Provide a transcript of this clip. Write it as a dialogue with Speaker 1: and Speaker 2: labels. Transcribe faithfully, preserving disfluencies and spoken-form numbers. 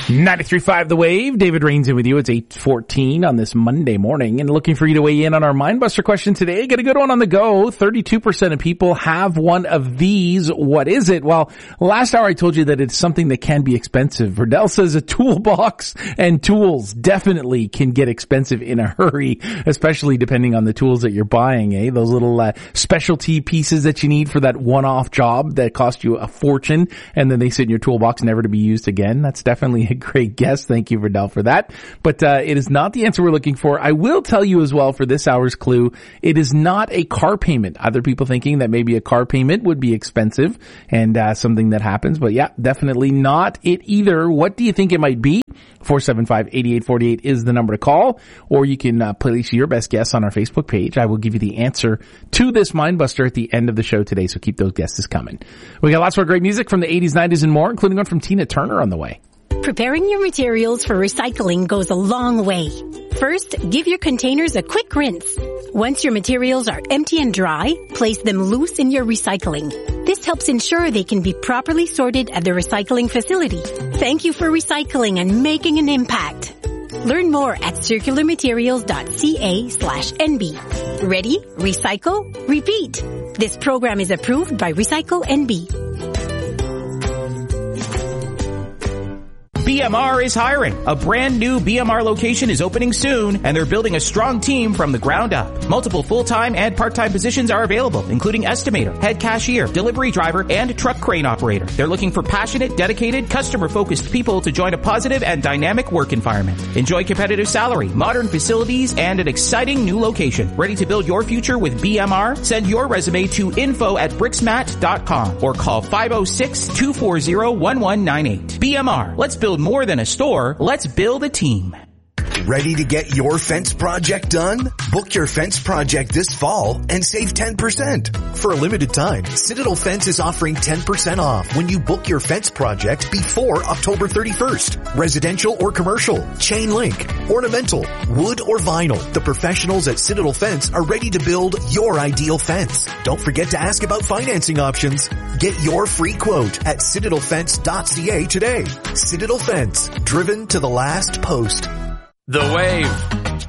Speaker 1: ninety-three point five The Wave. David Rains in with you. It's eight fourteen on this Monday morning, and looking for you to weigh in on our Mindbuster question today. Get a good one on the go. thirty-two percent of people have one of these. What is it? Well, last hour I told you that it's something that can be expensive. Verdell says a toolbox, and tools definitely can get expensive in a hurry, especially depending on the tools that you're buying, eh? Those little uh, specialty pieces that you need for that one-off job that cost you a fortune, and then they sit in your toolbox never to be used again. That's definitely a great guess. Thank you, Verdell, for that. But uh, it is not the answer we're looking for. I will tell you as well for this hour's clue, it is not a car payment. Other people thinking that maybe a car payment would be expensive and uh, something that happens. But yeah, definitely not it either. What do you think it might be? four seven five, eight eight four eight is the number to call, or you can uh, place your best guess on our Facebook page. I will give you the answer to this Mindbuster at the end of the show today, so keep those guesses coming. We got lots more great music from the eighties, nineties, and more, including one from Tina Turner on the way.
Speaker 2: Preparing your materials for recycling goes a long way. First, give your containers a quick rinse. Once your materials are empty and dry, place them loose in your recycling. This helps ensure they can be properly sorted at the recycling facility. Thank you for recycling and making an impact. Learn more at circularmaterials.ca slash NB. Ready? Recycle? Repeat. This program is approved by Recycle N B.
Speaker 3: B M R is hiring. A brand new B M R location is opening soon, and they're building a strong team from the ground up. Multiple full-time and part-time positions are available, including estimator, head cashier, delivery driver, and truck crane operator. They're looking for passionate, dedicated, customer-focused people to join a positive and dynamic work environment. Enjoy competitive salary, modern facilities, and an exciting new location. Ready to build your future with B M R? Send your resume to info at brixmat dot com or call five oh six, two four zero, one one nine eight. B M R. Let's build more than a store. Let's build a team.
Speaker 4: Ready to get your fence project done? Book your fence project this fall and save ten percent. For a limited time, Citadel Fence is offering ten percent off when you book your fence project before October thirty-first. Residential or commercial, chain link, ornamental, wood or vinyl. The professionals at Citadel Fence are ready to build your ideal fence. Don't forget to ask about financing options. Get your free quote at citadel fence dot c a today. Citadel Fence, driven to the last post.
Speaker 5: The Wave.